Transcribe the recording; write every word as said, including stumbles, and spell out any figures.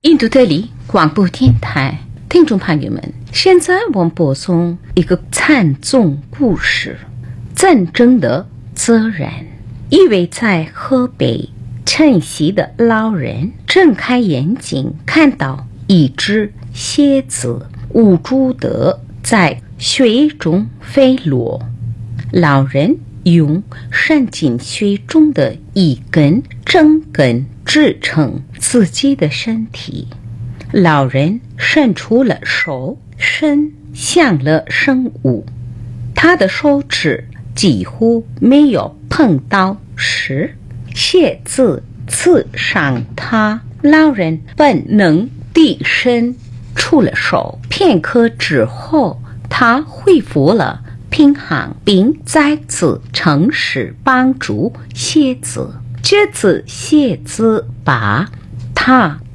印度德里广播电台听众朋友们，现在我们播送一个惨重故事：战争的责任。一位在河北晨曦的老人睁开眼睛，看到一只蝎子无助地在水中飞落。老人用伸进水中的一根针根支撑自己的身体。老人伸出了手，伸向了生物，他的手指几乎没有碰到时，蝎子刺伤他。老人本能地伸出了手，片刻之后，他恢复了平衡，并再次尝试帮助蝎子。这次蝎子把他